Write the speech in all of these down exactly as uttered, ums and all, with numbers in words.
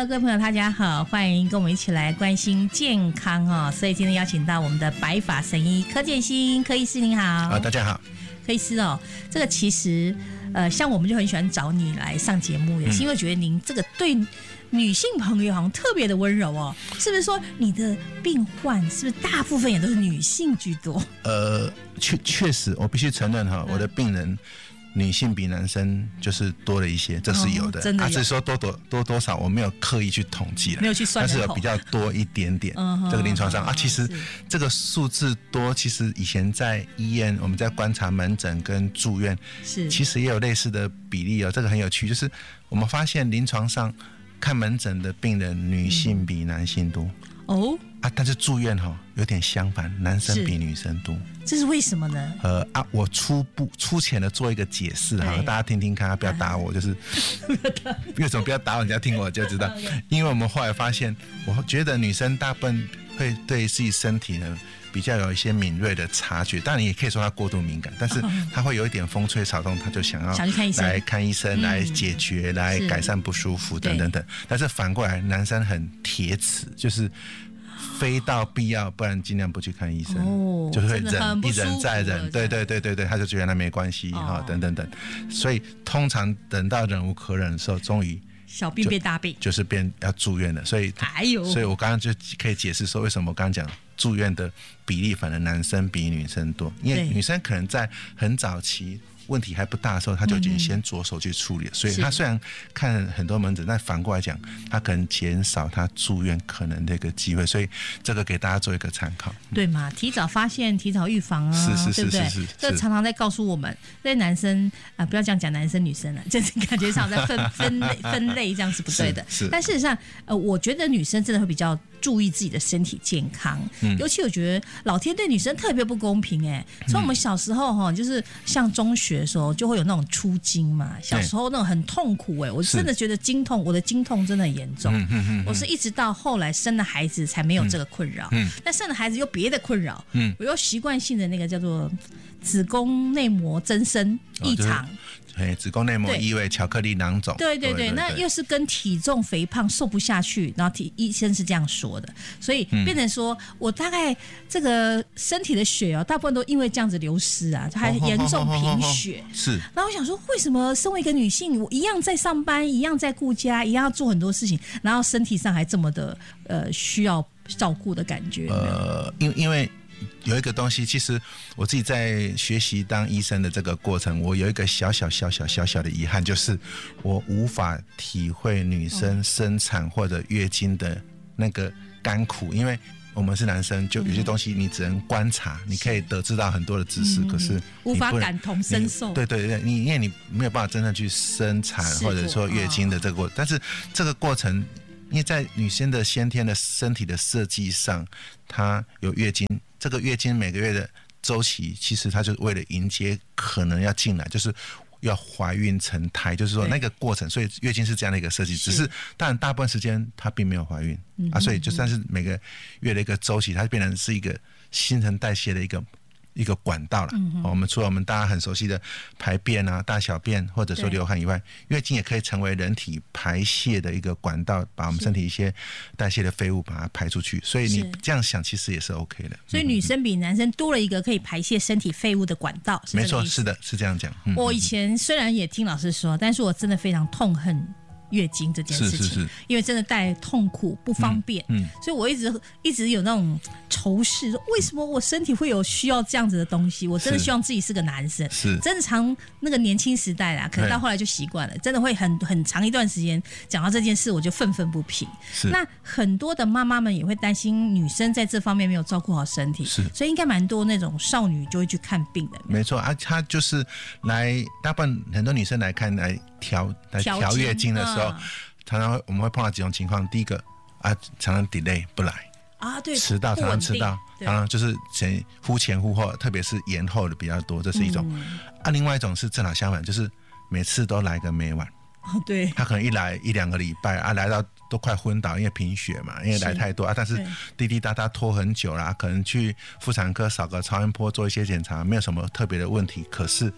Hello， 各位朋友，大家好，欢迎跟我们一起来关心健康哦。所以今天邀请到我们的白发神医柯建新柯医师，您好。 啊，大家好。 柯医师哦，这个其实呃，像我们就很喜欢找你来上节目，也是因为觉得您这个对女性朋友好像特别的温柔哦。是不是说你的病患是不是大部分也都是女性居多？ 呃，确确实，我必须承认哈，我的病人。女性比男生就是多了一些，这是有的。哦、真的有。啊，只是说多多多多少，我没有刻意去统计了， 没有去算， 但是有比较多一点点。 嗯、 这个临床上、 嗯、 啊，其实这个数字多，其实以前在医院我们在观察门诊跟住院， 是其实也有类似的比例哦。这个很有趣，就是我们发现临床上看门诊的病人，女性比男性多。 哦。 啊，但是住院哈、哦、有点相反，男生比女生多， 这是为什么呢？ 呃啊，我初步粗浅的做一个解释哈，大家听听看，不要打我，就是为什么不要打我，你要听我就知道，因为我们后来发现，我觉得女生大部分会对自己身体呢比较有一些敏锐的察觉，当然也可以说她过度敏感，但是她会有一点风吹草动，她就想要来看医生，来解决，嗯、来改善不舒服等等等。但是反过来，男生很铁齿，就是非到必要，不然尽量不去看医生，哦、就是会忍一忍再忍，对对对对对，他就觉得那没关系哈、哦，等等等。所以通常等到忍无可忍的时候，终于小病变大病， 就是变要住院了。所以， 哎呦， 所以我刚刚就可以解释说，为什么我刚刚讲住院的比例反而男生比女生多，因为女生可能在很早期问题还不大的时候，他就已经先着手去处理了，嗯、所以他虽然看很多门诊，但反过来讲，他可能减少他住院可能的一个机会，所以这个给大家做一个参考， 对嘛？提早发现，提早预防啊， 是是是是是， 这常常在告诉我们，这男生啊、呃，不要这样讲男生女生了，就是感觉上在分分类分类，这样是不对的。 是是， 但事实上，呃，我觉得女生真的会比较注意自己的身体健康，嗯、尤其我觉得老天对女生特别不公平哎、欸。从我们小时候哈，就是像中学的时候就会有那种初经嘛，小时候那种很痛苦哎、欸，我真的觉得经痛，我的经痛真的很严重。嗯嗯嗯、我是一直到后来生了孩子才没有这个困扰，嗯、但生了孩子又别的困扰，嗯、我又习惯性的那个叫做子宫内膜增生异常。哦哎，子宫内膜异位、巧克力囊肿， 对对 对, 对, 对, 对，那又是跟体重肥胖瘦不下去，然后体医生是这样说的，所以变成说、嗯、我大概这个身体的血哦，大部分都因为这样子流失啊，还严重贫血。 哦哦哦哦哦是， 然后我想说，为什么身为一个女性，我一样在上班，一样在顾家，一样要做很多事情，然后身体上还这么的呃需要照顾的感觉？ 呃，因因为。有一个东西，其实我自己在学习当医生的这个过程，我有一个小小小小小小的遗憾，就是我无法体会女生生产或者月经的那个甘苦，因为我们是男生，就有些东西你只能观察，你可以得知到很多的知识，可是无法感同身受。 对对对，你因为你没有办法真正去生产或者说月经的这个过程，但是这个过程。因为在女生的先天的身体的设计上，她有月经，这个月经每个月的周期，其实她就是为了迎接可能要进来，就是要怀孕成胎，就是说那个过程，所以月经是这样的一个设计。只是当然大部分时间她并没有怀孕、嗯、啊，所以就算是每个月的一个周期，它变成是一个新陈代谢的一个。一个管道了、嗯哦，我们除了我们大家很熟悉的排便啊、大小便或者说流汗以外，月经也可以成为人体排泄的一个管道，把我们身体一些代谢的废物把它排出去。所以你这样想，其实也是 OK 的。 所以女生比男生多了一个可以排泄身体废物的管道，是这个意思？ 没错，是的，是这样讲。嗯、 我以前虽然也听老师说，但是我真的非常痛恨。月经这件事情，是是是，因为真的带来痛苦不方便、嗯嗯、所以我一直一直有那种仇视，说为什么我身体会有需要这样子的东西？我真的希望自己是个男生。是正常那个年轻时代啦，可能到后来就习惯了，真的会很很长一段时间讲到这件事，我就愤愤不平。那很多的妈妈们也会担心女生在这方面没有照顾好身体，是，所以应该蛮多那种少女就会去看病的。 没错啊，她就是来，大部分很多女生来看来调来调月经的时候。常常我们会碰到几种情况，第一个啊，常常 delay 不来啊，对， 迟到，常常迟到，常常就是前忽前忽后，特别是延后的比较多，这是一种、嗯、啊。另外一种是正好相反，就是每次都来个没完。 哦，对， 他可能一来一两个礼拜啊，来到都快昏倒，因为贫血嘛，因为来太多啊，但是滴滴答答拖很久啦，可能去妇产科扫个超音波做一些检查，没有什么特别的问题，可是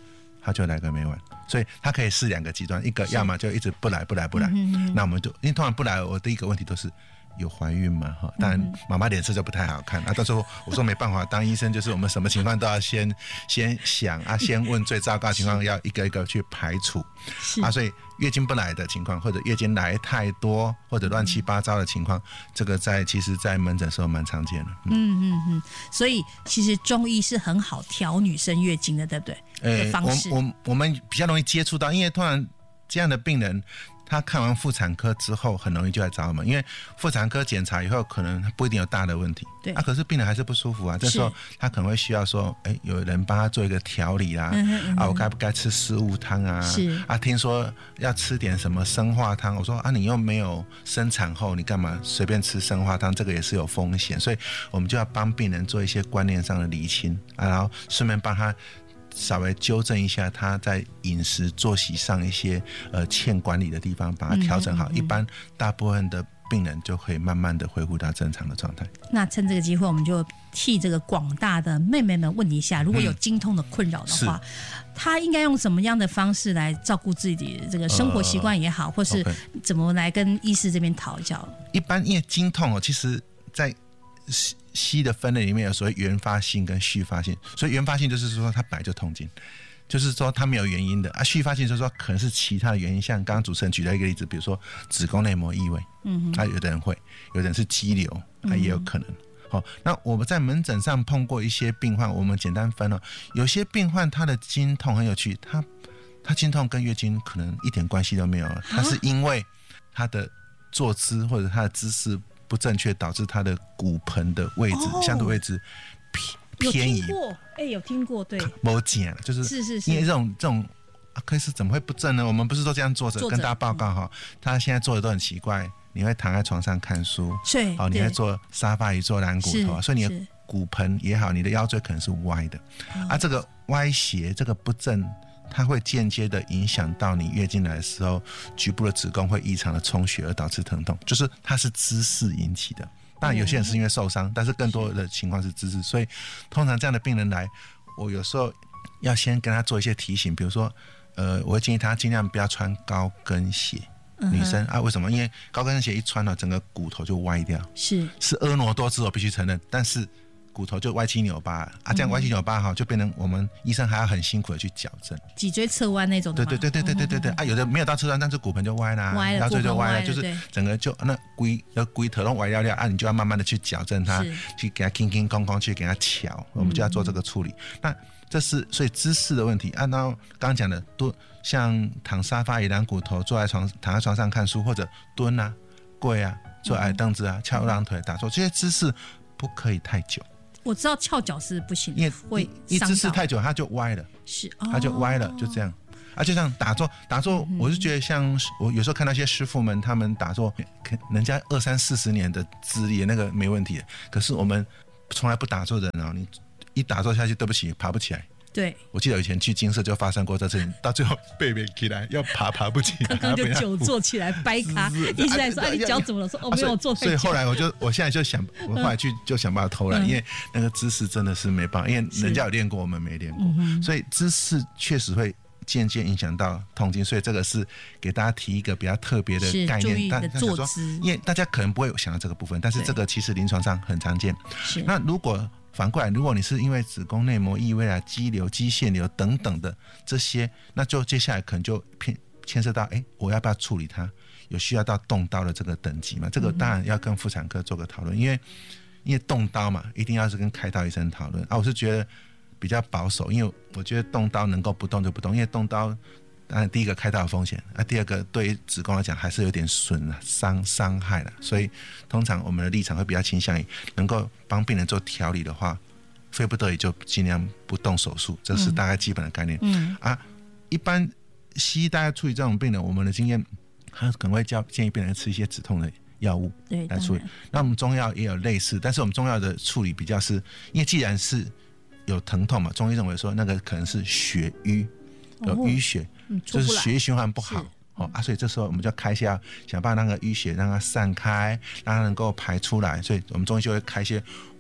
他就来个没完。所以他可以试两个极端，一个要么就一直不来不来不来，嗯、那我们就因为通常不来，我第一个问题都是有怀孕吗？哈，当然妈妈脸色就不太好看。那、啊、到时候我说没办法，当医生就是我们什么情况都要先先想啊，先问最糟糕的情况，要一个一个去排除啊。所以月经不来的情况，或者月经来太多，或者乱七八糟的情况，这个在其实，在门诊的时候蛮常见的。 嗯嗯嗯，所以其实中医是很好调女生月经的，对不对？ 呃，我我我们比较容易接触到，因为通常这样的病人。他看完妇产科之后，很容易就来找我们，因为妇产科检查以后，可能不一定有大的问题，对啊，可是病人还是不舒服啊。这时候他可能会需要说，哎，有人帮他做一个调理啊，嗯嗯啊，我该不该吃四物汤啊？是啊，听说要吃点什么生化汤，我说啊，你又没有生产后，你干嘛随便吃生化汤？这个也是有风险，所以我们就要帮病人做一些观念上的厘清啊，然后顺便帮他。稍微纠正一下他在饮食作息上一些呃欠管理的地方，把它调整好、嗯嗯嗯、一般大部分的病人就可以慢慢的恢复到正常的状态。 那趁这个机会，我们就替这个广大的妹妹们问一下，如果有经痛的困扰的话，她、嗯、应该用什么样的方式来照顾自己的这个生活习惯也好、呃、或是怎么来跟医师这边讨教？ 一般因为经痛哦，其实在西医的分类里面有所谓原发性跟续发性，所以原发性就是说它本来就痛经，就是说它没有原因的啊。续发性就是说可能是其他的原因，像刚刚主持人举了一个例子，比如说子宫内膜异位，嗯，啊，有的人会，有的人是肌瘤，啊，也有可能。好、嗯，那我们在门诊上碰过一些病患，我们简单分哦，有些病患他的经痛很有趣，他他经痛跟月经可能一点关系都没有，他是因为他的坐姿或者他的姿势。不正确导致他的骨盆的位置、哦、相对位置偏移。有听过， 哎、欸，有听过，对， 没见了，就是是是是， 因为这种这种啊，可是怎么会不正呢？我们不是都这样坐着，跟大家报告哈、嗯，他现在坐的都很奇怪，你会躺在床上看书，对，哦，你会坐沙发椅坐懒骨头，所以你的骨盆也好，你的腰椎可能是歪的，哦、啊，这个歪斜，这个不正。它会间接的影响到你月经来的时候，局部的子宫会异常的充血而导致疼痛，就是它是姿势引起的。当然有些人是因为受伤，但是更多的情况是姿势。所以通常这样的病人来，我有时候要先跟他做一些提醒，比如说，呃，我会建议他尽量不要穿高跟鞋。女生啊，为什么？因为高跟鞋一穿了，整个骨头就歪掉，是是婀娜多姿，我必须承认，但是。骨头就歪七扭八啊，这样歪七扭八哈，就变成我们医生还要很辛苦的去矫正， 脊椎侧弯那种的。 对对对对对对对对啊，有的没有到侧弯，但是骨盆就歪啦，腰椎就歪了，就是整个就那龟那龟头都歪掉掉啊，你就要慢慢的去矫正它，去给它轻轻空空去给它调，我们就要做这个处理。嗯、那这是所以姿势的问题，按照刚刚讲的蹲，像躺沙发椅、懒骨头，坐在床躺在床上看书，或者蹲啊、跪啊、坐矮凳子啊、翘二郎腿、打坐，这些姿势不可以太久。 我知道翘脚是不行的，因为会一姿势太久，它就歪了，是，哦、它就歪了，就这样。啊，就像打坐，打坐，我是觉得像我有时候看那些师傅们，他们打坐，人家二三四十年的资历，那个没问题的。可是我们从来不打坐的人哦，你一打坐下去，对不起，爬不起来。对，我记得以前去金色就发生过这事情，到最后背不起来，要爬爬不起来， 刚刚就久坐起来掰咖，一直在说：“哎，你脚怎么了？”说：“哦，没有，我坐太久。” 所以后来我就，我现在就想，我后来去就想办法偷懒，嗯、因为那个姿势真的是没办法，因为人家有练过，我们没练过，所以姿势确实会间接影响到痛经，所以这个是给大家提一个比较特别的概念。 但坐姿， 因为大家可能不会想到这个部分，但是这个其实临床上很常见。那如果反过来，如果你是因为子宫内膜异位啊、肌瘤、肌腺瘤等等的这些，那就接下来可能就偏牵涉到，哎，我要不要处理它？有需要到动刀的这个等级嘛？这个当然要跟妇产科做个讨论，因为因为动刀嘛，一定要是跟开刀医生讨论啊。我是觉得比较保守，因为我觉得动刀能够不动就不动，因为动刀当然第一个开刀有风险啊，第二个对于子宫来讲还是有点损伤伤害了，所以通常我们的立场会比较倾向于能够帮病人做调理的话，非不得已就尽量不动手术，这是大概基本的概念。嗯啊，一般西医大家处理这种病人，我们的经验，他可能会叫建议病人吃一些止痛的药物来处理。那我们中药也有类似，但是我们中药的处理比较是，因为既然是有疼痛嘛，中医认为说那个可能是血瘀，有淤血。哦嗯、就是血液循环不好、哦、啊，所以这时候我们就开下想办法让那个淤血让它散开，让它能够排出来，所以我们中医就会开一些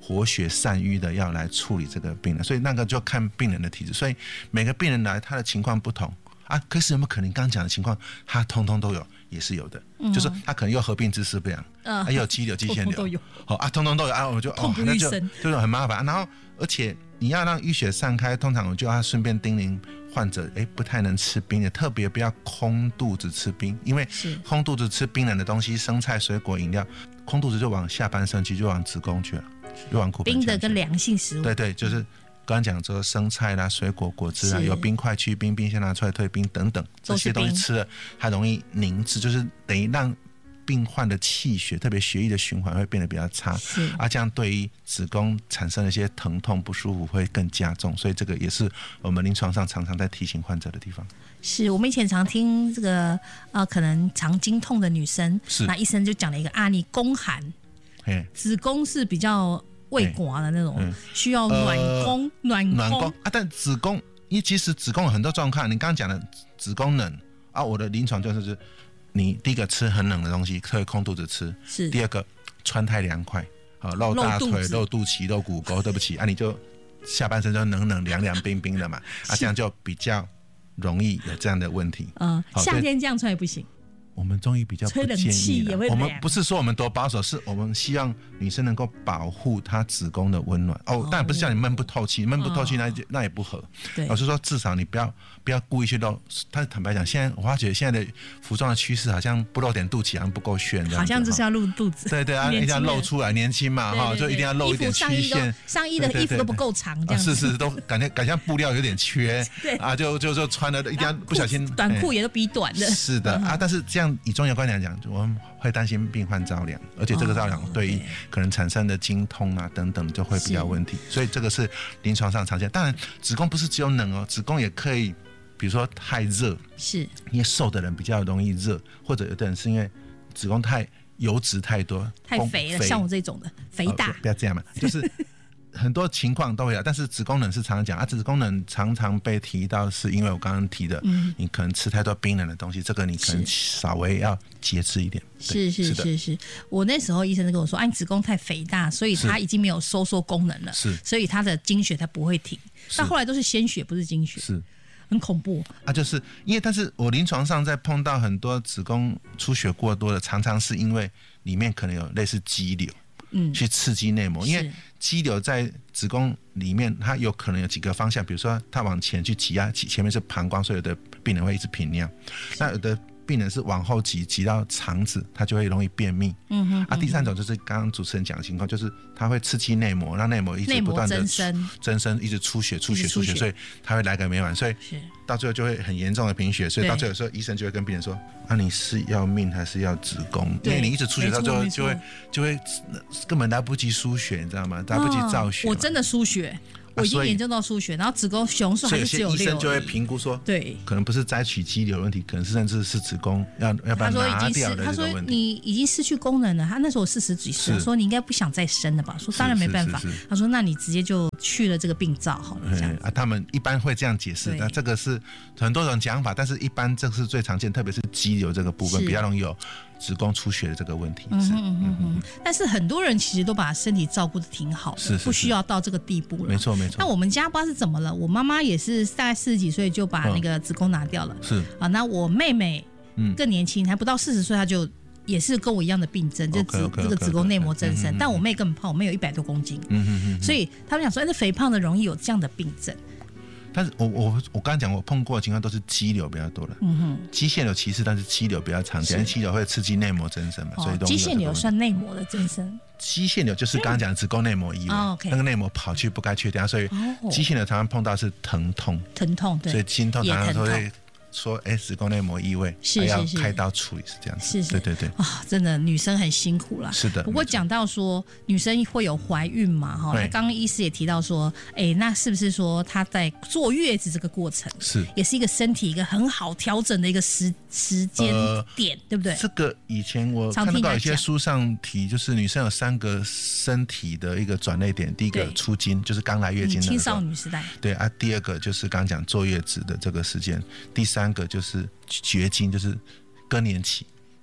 活血散瘀的药来处理这个病人，所以那个就看病人的体质，所以每个病人来他的情况不同啊。可是有没有可能刚刚讲的情况，他通通都有？也是有的，嗯、就是他可能又合并姿势不良，嗯、还有肌瘤、肌腺瘤，都有，好、哦、啊，通通都有啊，我们就痛不欲生， 哦、就就是很麻烦、啊。然后，而且你要让淤血散开，通常我就要顺便叮咛患者，哎，不太能吃冰的，特别不要空肚子吃冰，因为空肚子吃冰冷的东西，生菜、水果、饮料，空肚子就往下半身去，就往子宫去了，就往骨盆。 冰的跟凉性食物， 对对，就是刚刚讲说生菜啦、水果、果汁啊，有冰块去冰，冰先拿出来退冰等等，这些东西吃了，它容易凝滞，就是等于让病患的气血，特别血液的循环会变得比较差，啊，这样对于子宫产生的一些疼痛不舒服会更加重，所以这个也是我们临床上常常在提醒患者的地方。 是我们以前常听这个呃，可能常经痛的女生，那医生就讲了一个案例，宫寒，子宫是比较胃寡的那种，嗯、需要暖宫、呃、暖暖宫啊。但子宫，因为其实子宫有很多状况，你刚刚讲的子宫冷啊，我的临床就是，你第一个吃很冷的东西，特别空肚子吃；是第二个穿太凉快，啊，露大腿、露肚脐、露骨沟，对不起啊，你就下半身就冷冷凉凉冰冰的嘛，啊，这样就比较容易有这样的问题。 嗯、呃，夏天这样穿也不行。 我们中医比较不建议的，我们不是说我们多保守，是我们希望女生能够保护她子宫的温暖。哦，当然不是叫你闷不透气，闷不透气那那也不合。我是说至少你不要不要故意去露。但坦白讲，现在我发觉现在的服装的趋势好像不露点肚脐好像不够炫， 好像就是要露肚子。 对对啊，一定要露出来，年轻嘛哈，就一定要露一点曲线。 上衣的衣服都不够长，这样是是都感觉感觉布料有点缺，啊，就就就穿了一定要不小心短裤也都比短的。 是的啊，但是这样以中医观点来讲，我们会担心病患着凉，而且这个着凉对于可能产生的经痛啊等等就会比较问题，所以这个是临床上常见。当然，子宫不是只有冷哦，子宫也可以，比如说太热，是因为瘦的人比较容易热，或者有的人是因为子宫太油脂太多， 太肥了，像我这种的肥大， 哦、不要这样嘛，就是。很多情况都会有，但是子宫冷是常常讲啊，子宫冷常常被提到，是因为我刚刚提的，嗯、你可能吃太多冰冷的东西，这个你可能稍微要节制一点。 是是是是，我那时候医生就跟我说，啊，你子宫太肥大，所以它已经没有收缩功能了，是，所以它的经血它不会停。但后来都是鲜血，不是经血，是很恐怖啊。就是因为，但是我临床上在碰到很多子宫出血过多的，常常是因为里面可能有类似肌瘤。嗯，去刺激内膜，因为肌瘤在子宫里面，它有可能有几个方向，比如说它往前去挤压，前面是膀胱，所以有的病人会一直频尿，那有的病人是往后挤，挤到肠子，它就会容易便秘。嗯哼，啊，第三种就是刚刚主持人讲的情况，就是它会刺激内膜，让内膜一直不断的增生，增生，一直出血、出血、出血，所以它会来个没完，所以到最后就会很严重的贫血，所以到最后有时候医生就会跟病人说：“啊，你是要命还是要子宫？因为你一直出血，到最后就会就会根本来不及输血，你知道吗？来不及造血。” 我真的输血。我已经严重到输血，然后子宫雄数还是只有六。 所以有些医生就会评估说，对，可能不是摘取肌瘤的问题，可能是甚至是子宫要要不然拿掉的这个问题。 他说你已经失去功能了，他那时候四十几岁，说你应该不想再生了吧？说当然没办法。他说那你直接就去了这个病灶好了，这样啊，他们一般会这样解释。那这个是很多种讲法，但是一般这是最常见，特别是肌瘤这个部分比较容易有子宫出血的这个问题。 嗯嗯嗯嗯。但是很多人其实都把身体照顾得挺好的，是是是，不需要到这个地步了。 没错没错。 那我们家不知道是怎么了，我妈妈也是大概四十几岁就把那个子宫拿掉了。是啊，那我妹妹更年轻，还不到四十岁，她就也是跟我一样的病症，就子这个子宫内膜增生。但我妹更胖，我妹有一百多公斤。嗯嗯嗯。所以他们讲说，哎，那肥胖的容易有这样的病症。 但是我我我刚才讲，我碰过的情况都是肌瘤比较多的，嗯哼，肌腺瘤其次，但是肌瘤比较常见，因为肌瘤会刺激内膜增生嘛，哦、所以都肌腺瘤算内膜的增生。 肌腺瘤就是刚刚讲的子宫内膜异位，哦 okay、那个内膜跑去不该去的地方，所以肌腺瘤常常碰到是疼痛， 疼痛，对， 所以经痛常常都会说，哎，子宫内膜异位，是是是，还要开刀处理，是这样子，是是，对对对， 啊，真的女生很辛苦啦， 是的。 不过讲到说女生会有怀孕嘛，哈，刚刚医师也提到说，哎，那是不是说她在坐月子这个过程，是也是一个身体一个很好调整的一个时时间点，呃、对不对？ 这个以前我看到有些书上提，就是女生有三个身体的一个转捩点，第一个初经，就是刚来月经的青少女时代， 对啊，第二个就是刚刚讲坐月子的这个时间，第三。三个就是绝经，就是更年期，因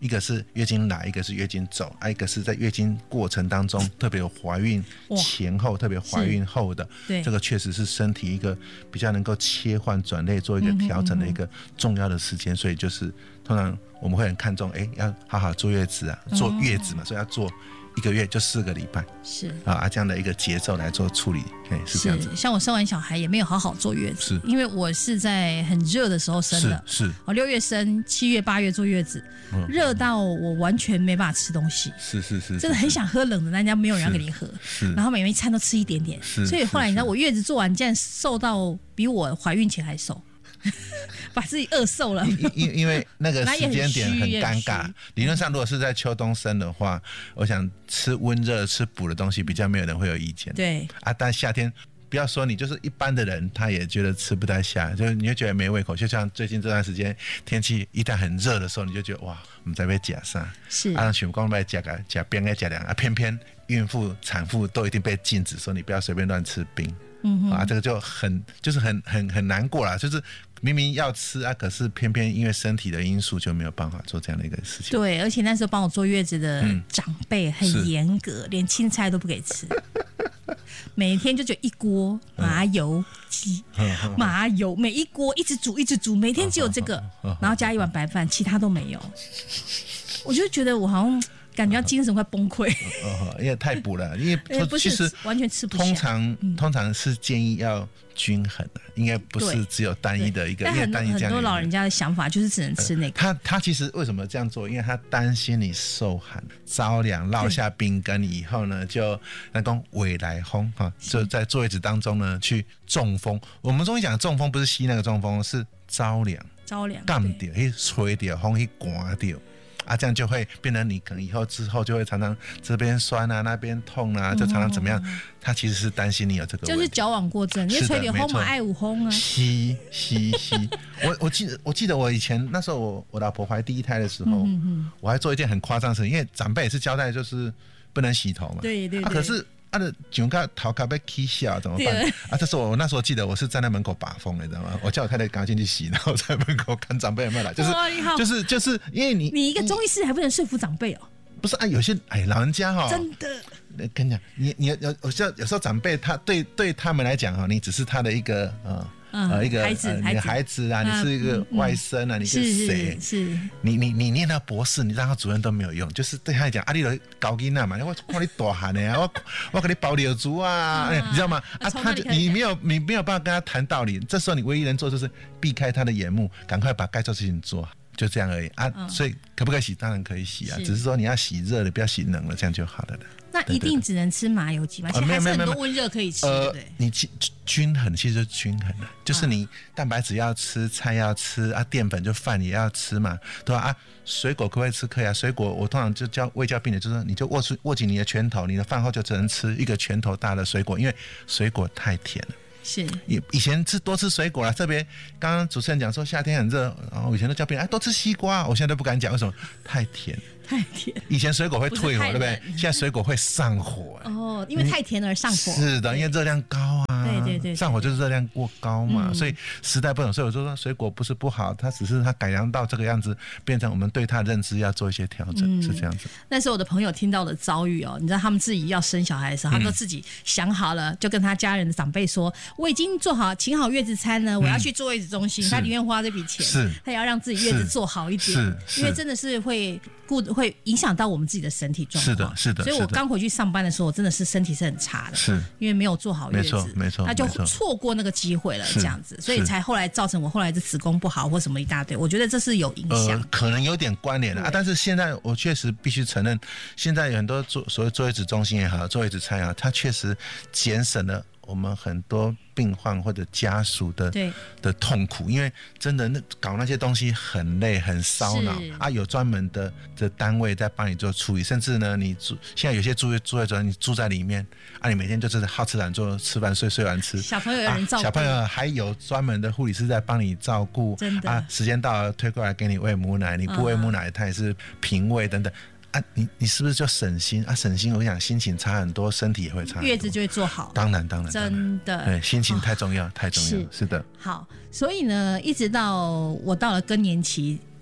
一个是月经来，一个是月经走，啊，一个是在月经过程当中，特别有怀孕前后，特别怀孕后的，这个确实是身体一个比较能够切换转类做一个调整的一个重要的时间，所以就是通常我们会很看重，哎，要好好坐月子啊，坐月子嘛，所以要做一个月就四个礼拜， 是啊，这样的一个节奏来做处理，是这样子。 像我生完小孩也没有好好坐月子，因为我是在很热的时候生的， 是是， 我六月生，七月八月坐月子，热、嗯、到我完全没办法吃东西， 是是 是, 是， 真的很想喝冷的，但人家没有人要给你喝， 是， 然后每一餐都吃一点点，所以后来你知道我月子做完，竟然瘦到比我怀孕前还瘦。把自己饿瘦了， 因因为那个时间点很尴尬。理论上，如果是在秋冬生的话，我想吃温热、吃补的东西，比较没有人会有意见。 对啊，但夏天不要说你，就是一般的人，他也觉得吃不太下，就是你会觉得没胃口。就像最近这段时间天气一旦很热的时候，你就觉得哇，我们在被夹啥？ 是啊，全光被夹个夹冰哎夹凉啊，偏偏孕妇、产妇都一定被禁止说你不要随便乱吃冰。嗯啊，这个就很就是很很很难过啦，就是明明要吃啊，可是偏偏因为身体的因素就没有办法做这样的一个事情。 对，而且那时候帮我坐月子的长辈很严格，嗯、连青菜都不给吃，每天就只有一锅麻油鸡，嗯、麻油每一锅一直煮一直煮，每天只有这个，然后加一碗白饭，其他都没有。我就觉得我好像。感觉精神快崩溃、 哦，因为太补了，因为其实完全吃不下。 通常、嗯、通常是建议要均衡的，应该不是只有单一的一个。 但 很, 很多老人家的想法就是只能吃那个。 呃、他他其实为什么这样做？因为他担心你受寒着凉，落下冰根以后呢，就那讲尾来风哈，就在坐月子当中呢去中风。我们中医讲中风不是吸那个中风，是着凉， 着凉， 干掉，去吹掉风，去刮掉。啊，这样就会变成你可能以后之后就会常常这边酸啊，那边痛啊，就常常怎么样？嗯、他其实是担心你有这个问题， 就是矫枉过正，因为吹点风嘛，爱五风啊， 吸吸吸。我我记得我记得我以前那时候我我老婆怀第一胎的时候，嗯嗯我还做一件很夸张的事，因为长辈也是交代就是不能洗头嘛， 对对对， 啊、可是。他的酒咖头壳被起笑怎么办啊？这是我我那时候记得我是站在门口把风，你知道吗？我叫我太太赶快进去洗，然后在门口看长辈有没有来，就是就是就是因为你你一个中医师还不能说服长辈哦？ 不是啊，有些哎老人家哈、哦， 真的， 跟你讲，你你有有时候有时候长辈他对对他们来讲哈，你只是他的一个呃。呃，一个孩子， 呃、你的孩子啊，你是一个外甥啊，嗯、你是谁？ 是，是你你你念到博士，你让他主任都没有用，就是对他来讲，啊，你都高囡仔嘛，我看你大汉的啊，我我给你保留足啊，哎、你知道吗？啊，他你没有你没有办法跟他谈道理，这时候你唯一能做就是避开他的眼目，赶快把该做的事情做好。就这样而已啊、嗯，所以可不可以洗？当然可以洗啊，只是说你要洗热的，不要洗冷了，这样就好了的。 那一定只能吃麻油鸡吗？其实还是很多温热可以吃，对不对？ 你均衡，其实就是均衡的，就是你蛋白质要吃，菜要吃啊，淀粉就饭也要吃嘛，对吧？啊，水果可不可以吃？可以啊，水果我通常就教卫教病人，就是你就握住握紧你的拳头，你的饭后就只能吃一个拳头大的水果，因为水果太甜了。 是， 以以前吃多吃水果啦，特别刚刚主持人讲说夏天很热，然后以前都叫病人哎多吃西瓜，我现在都不敢讲，为什么？太甜。 太甜， 以前水果会退火，对不对？现在水果会上火。 哦，因为太甜而上火。 是的，因为热量高啊。 对对 对, 对， 上火就是热量过高嘛、嗯，所以时代不同，所以我就说水果不是不好，它只是它改良到这个样子，变成我们对它的认知要做一些调整、嗯，是这样子。 那是我的朋友听到的遭遇哦，你知道他们自己要生小孩的时候，他们都自己想好了，就跟他家人的长辈说，我已经做好请好月子餐呢，我要去坐月子中心，嗯、他宁愿花这笔钱， 是， 他也要让自己月子做好一点， 是， 因为真的是会顾会影响到我们自己的身体状况。 是的，是的。 所以我刚回去上班的时候，我真的是身体是很差的， 是因为没有做好月子， 没错，没错， 那就错过那个机会了，这样子，所以才后来造成我后来的子宫不好或什么一大堆。我觉得这是有影响、呃， 可能有点关联啊。但是现在我确实必须承认，现在有很多做所谓坐月子中心也好，坐月子餐也好，它确实节省了我们很多病患或者家属的的痛苦，因为真的那搞那些东西很累很烧脑啊，有专门的的单位在帮你做处理，甚至呢，你住现在有些住院住院者，你住在里面啊，你每天就是好吃懒做，吃饭睡睡完吃， 小朋友有人照顾、啊， 小朋友还有专门的护理师在帮你照顾， 真的啊，时间到了推过来给你喂母奶，你不喂母奶，他也是平喂等等。啊，你你是不是就省心啊？省心，我想心情差很多，身体也会差很多， 月子就会做好。 当然，当然， 真的， 对，心情太重要，哦、太重要，是, 是的。 好，所以呢，一直到我到了更年期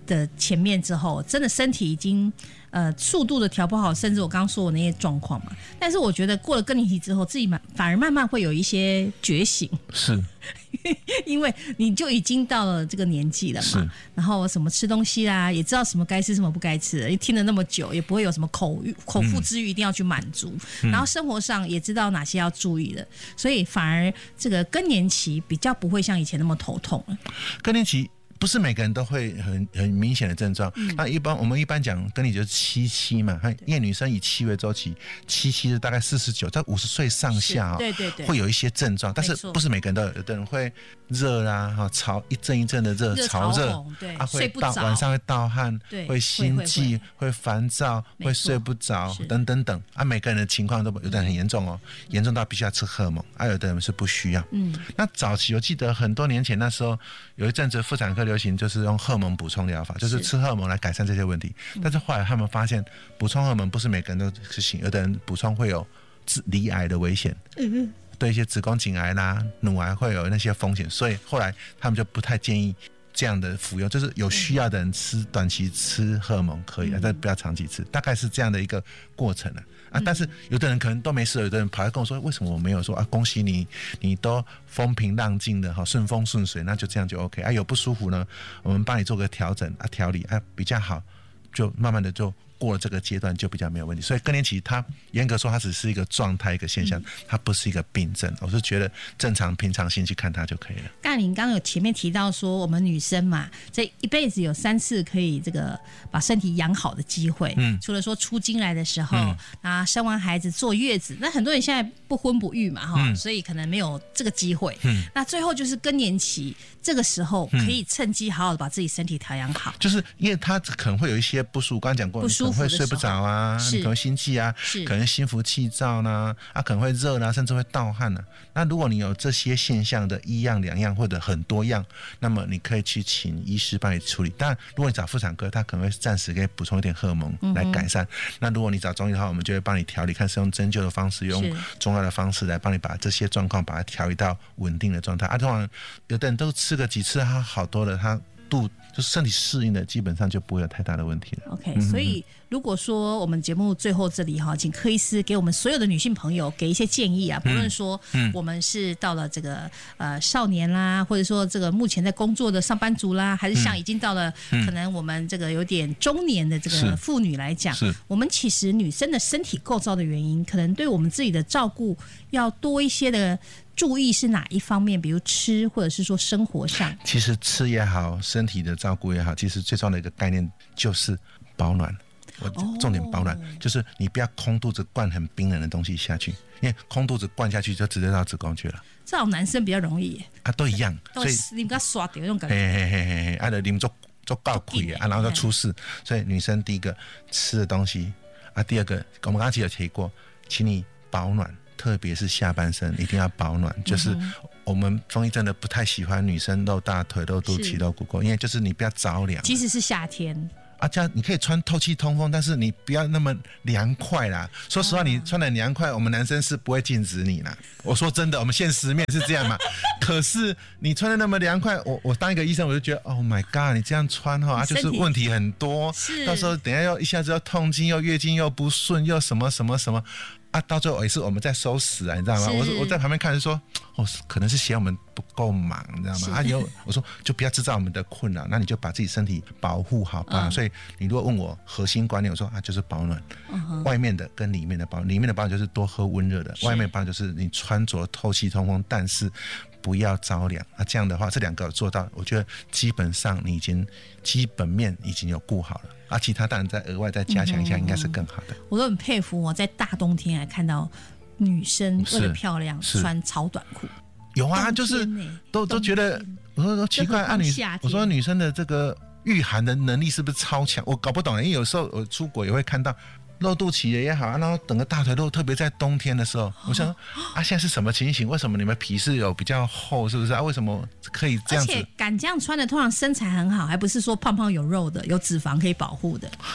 的前面之后，真的身体已经呃速度的调不好，甚至我刚刚说的那些状况嘛。但是我觉得过了更年期之后，自己反而慢慢会有一些觉醒， 是， 因为你就已经到了这个年纪了嘛。然后什么吃东西啦，也知道什么该吃什么不该吃了，听了那么久，也不会有什么口欲口腹之欲一定要去满足。嗯、然后生活上也知道哪些要注意的，所以反而这个更年期比较不会像以前那么头痛了。 更年期不是每个人都会很很明显的症状，嗯、那一般我们一般讲更年期就是七七嘛，因为女生以七为周期，七七是大概四十九，在五十岁上下、哦，对对对，会有一些症状，但是不是每个人都有，有的人会热啦，哈，潮一阵一阵的热，潮热，啊，会盗晚上会盗汗，会心悸，会烦躁，会睡不着，等等等，啊，每个人的情况都有的人很严重哦，严重到必须要吃荷尔蒙，啊，有的人是不需要。嗯，那早期我记得很多年前那时候有一阵子妇产科流行就是用荷尔蒙补充疗法，就是吃荷尔蒙来改善这些问题。但是后来他们发现补充荷尔蒙不是每个人都是行，有的人补充会有罹癌的危险。嗯，对一些子宫颈癌啦、乳癌会有那些风险，所以后来他们就不太建议这样的服用，就是有需要的人吃短期吃荷尔蒙可以，但不要长期吃，大概是这样的一个过程啊。啊，但是有的人可能都没事，有的人跑来跟我说，为什么我没有说啊？恭喜你，你都风平浪静的哈，顺风顺水，那就这样就 OK 啊。有不舒服呢，我们帮你做个调整啊，调理啊，比较好，就慢慢的就过了这个阶段就比较没有问题。所以更年期它严格说它只是一个状态一个现象，它不是一个病症。我是觉得正常平常心去看它就可以了。 刚才您刚刚有前面提到说我们女生嘛，这一辈子有三次可以这个把身体养好的机会，嗯，除了说出经来的时候，嗯、啊生完孩子坐月子，那很多人现在不婚不育嘛，哈、嗯，所以可能没有这个机会。嗯，那最后就是更年期这个时候可以趁机好好的把自己身体调养好， 就是因为他可能会有一些不舒服，刚刚讲过，不舒服。会睡不着啊，你可能心悸啊，可能心浮气躁啦，啊，可能会热啦，甚至会盗汗啊。那如果你有这些现象的一样、两样或者很多样，那么你可以去请医师帮你处理。当然，如果你找妇产科，他可能会暂时给补充一点荷尔蒙来改善。嗯、那如果你找中医的话，我们就会帮你调理，看是用针灸的方式，用中药的方式来帮你把这些状况把它调理到稳定的状态。啊，通常有的人都吃个几次，他好多了，他肚就是身体适应的，基本上就不会有太大的问题了。 OK，、嗯、所以如果说我们节目最后这里哈，请柯医师给我们所有的女性朋友给一些建议啊，不论说我们是到了这个呃少年啦，或者说这个目前在工作的上班族啦，还是像已经到了可能我们这个有点中年的这个妇女来讲，我们其实女生的身体构造的原因，可能对我们自己的照顾要多一些的注意是哪一方面？比如吃，或者是说生活上。 其实吃也好，身体的照顾也好，其实最重要的一个概念就是保暖。我重点保暖，哦、就是你不要空肚子灌很冰冷的东西下去，因为空肚子灌下去就直接到子宫去了。 这种男生比较容易啊，都一样， 所以你给他刷掉那种感觉。 嘿嘿嘿嘿嘿，啊，你们做做告亏啊，然后就出事。所以女生第一个吃的东西啊，第二个我们刚刚其实有提过，请你保暖。特别是下半身一定要保暖，嗯、就是我们中医真的不太喜欢女生露大腿、露肚脐、露骨沟，因为就是你不要着凉。 即使是夏天啊，这样你可以穿透气通风，但是你不要那么凉快啦。说实话，你穿的凉快，我们男生是不会禁止你啦。我说真的，我们现实面是这样嘛。可是你穿的那么凉快，我我当一个医生，我就觉得 ，Oh my God， 你这样穿哈、啊，就是问题很多。到时候等一下又一下子要痛经，又月经又不顺，又什么什么什么。啊，到最后也是我们在收拾啊，你知道吗？我我在旁边看，就说，哦，可能是嫌我们不够忙，你知道吗？啊，有我说就不要制造我们的困扰，那你就把自己身体保护好吧。嗯、所以你如果问我核心观念，我说啊，就是保暖，嗯、外面的跟里面的保暖，里面的保暖就是多喝温热的，外面的保暖就是你穿着透气通风，但是不要着凉啊。这样的话，这两个有做到，我觉得基本上你已经基本面已经有顾好了。啊，其他当然再额外再加强一下，应该是更好的。 我都很佩服我在大冬天还看到女生为了漂亮穿超短裤。 有啊，就是都都觉得我说奇怪啊，女我说女生的这个御寒的能力是不是超强？我搞不懂，因为有时候我出国也会看到。露肚脐的也好，然后整个大腿肉，特别在冬天的时候，我想说啊，现在是什么情形？为什么你们皮是有比较厚，是不是啊？为什么可以这样子？ 而且敢这样穿的，通常身材很好，还不是说胖胖有肉的，有脂肪可以保护的。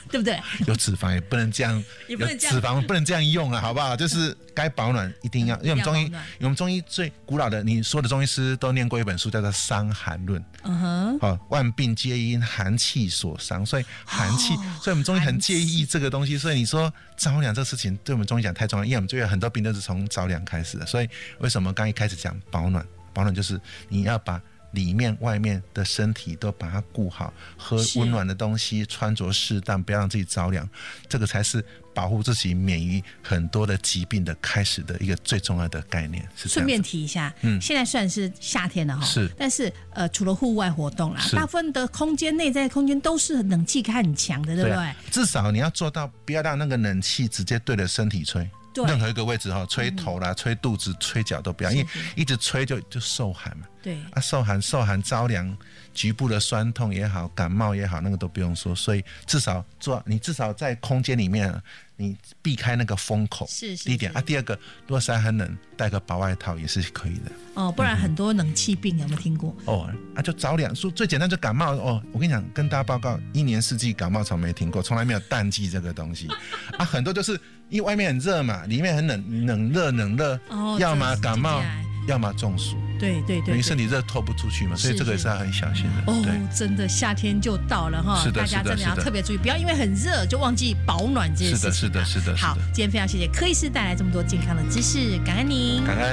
对不对？ 有脂肪也不能这样， 也不能这样有脂肪不能这样用啊，好不好？就是该保暖一定要，因为我们中医，因为我们中医最古老的，你所有的中医师都念过一本书，叫做《伤寒论》。嗯哼，哦，万病皆因寒气所伤，所以寒气，哦、所以我们中医很介意这个东西。所以你说着凉这事情，对我们中医讲太重要，因为我们就有很多病都是从着凉开始的。所以为什么刚一开始讲保暖？保暖就是你要把里面外面的身体都把它顾好，喝温暖的东西，穿着适当，不要让自己着凉，这个才是保护自己免于很多的疾病的开始的一个最重要的概念。是这样。顺便提一下，嗯，现在算是夏天了哈， 是， 但是呃，除了户外活动啦，大部分的空间内在空间都是冷气开很强的，对不对？对， 至少你要做到不要让那个冷气直接对着身体吹。任何一个位置哈，吹头啦、嗯、吹肚子、吹脚都不要，因为一直吹就就受寒嘛。 对啊，受寒、受寒着凉，局部的酸痛也好，感冒也好，那个都不用说。所以至少做，你至少在空间里面，你避开那个风口， 是是。 第一点啊，第二个，如果晒很冷，带个薄外套也是可以的。 哦，不然很多冷气病、嗯、有没有听过？ 哦啊，就着凉，说最简单就感冒哦。我跟你讲，跟大家报告，一年四季感冒从没听过，从来没有淡季这个东西啊，很多就是因为外面很热嘛，里面很冷，冷热冷热，哦、要么感冒，要么中暑。 对对 对, 对， 因为身体热透不出去嘛，所以这个也是要很小心的。 哦，真的夏天就到了哈，大家真的要特别注意，不要因为很热就忘记保暖这件事情。 是的，是的，是的。 好，今天非常谢谢柯医师带来这么多健康的知识，感恩您。 感恩。